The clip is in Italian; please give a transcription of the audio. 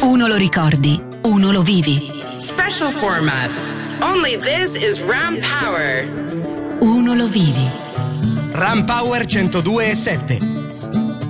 Uno lo ricordi, uno lo vivi. Special format. Only this is Ram Power. Uno lo vivi. Ram Power 102.7.